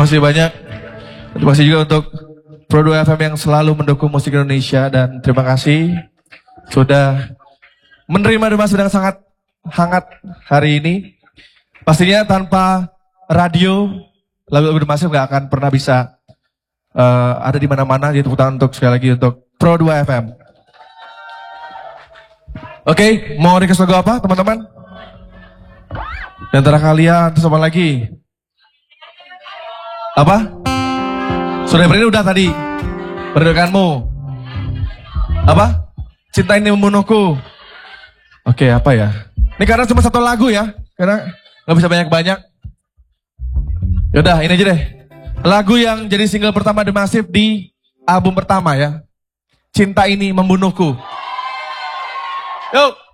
kasih banyak. Terima kasih juga untuk Pro 2 FM yang selalu mendukung musik Indonesia. Dan terima kasih sudah menerima Demas sedang sangat hangat hari ini. Pastinya tanpa radio, lagu-lagu Demas nggak akan pernah bisa ada di mana-mana. Jadi tepuk tangan untuk sekali lagi untuk Pro 2 FM. Oke, mau request lagu apa teman-teman? Di antara kalian, terus apa lagi? Apa? Sudah beri udah tadi. Perdekanmu. Apa? Cinta ini membunuhku. Oke, apa ya? Ini karena cuma satu lagu ya. Karena gak bisa banyak-banyak. Yaudah, ini aja deh. Lagu yang jadi single pertama The Massive di album pertama ya. Cinta ini membunuhku. Yuk.